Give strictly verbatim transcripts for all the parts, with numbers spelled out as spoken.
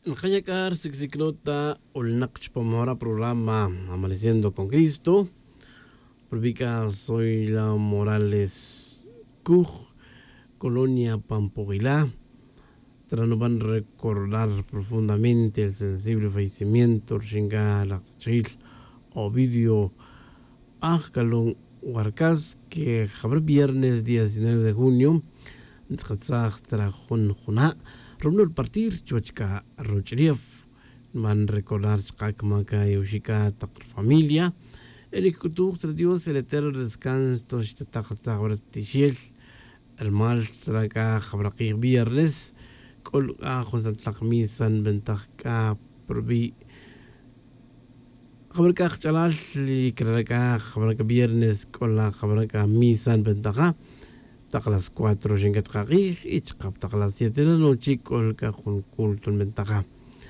Nkhayakar Sixiklota Ulnakch Pomora programa Amaneciendo con Cristo. Provica soy la Morales Cuj, Colonia Pampoguilá. Tras van a recordar profundamente el sensible fallecimiento Shinga Lachil Ovidio Ájcalón Huarcas, que el viernes diecinueve de junio Ntzkatzaj Trajun Juna Rumno el partir Chuachka Rochrief man recordar Chakmaka Yoshika Takr familia el Ikutuk Dios el eterno descanso Shtatakatabratichiel el mal Traka Jabraqir viernes Kol Ajon Takmisan Bentakka Probi Jabraka Chalal Likraka Jabraka viernes con la Jabraka Misan Bentaka a las cuatro en Catragui y a las siete de la noche con el cajón culto en ventaja.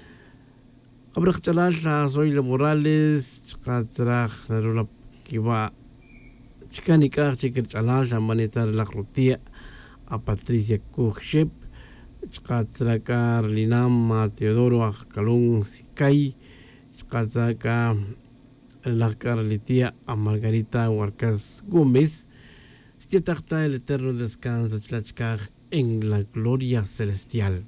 Habrá chalal soy la Morales, Chatraj, la Kiva, Chicanica, Chicken Chalal, a manejar la rutia a Patricia Kuchep, Chatracar, Linam, Teodoro, Calón, Sikai, Chatraca, la Carlitia a Margarita Huarcas Gómez. Tacta el eterno descanso en la gloria celestial.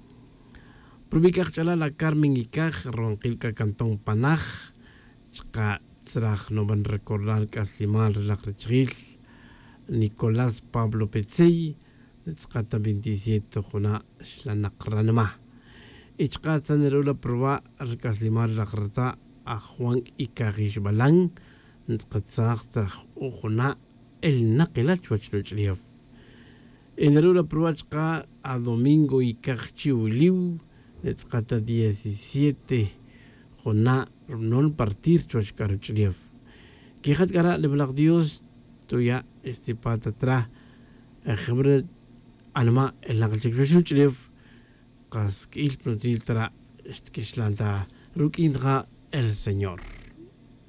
Provica chala la Carmen y Caj, Ronquilca Cantón Panaj, Chka Tzraj no van a recordar Caslimar la Rechil, Nicolás Pablo Petzey, Tzkata veintisiete Jona Shlanakranma. Y Chka Tzanerula proba Caslimar la Rata a Juan y Cajish Balán, Tzkatzaj Tzraj Ujona. El Nakela Chuachluchliov. En el hora Pruachka a domingo y Cachiuliu, Netzkata diecisiete, Jona non partir Chuachkaruchliov. Kijat Gara le Black Dios, Tuya este patatra, Ejebre Alma el Nakalchuchliov, Kaskil Plotiltra, Estkishlanta, Rukindra el Señor.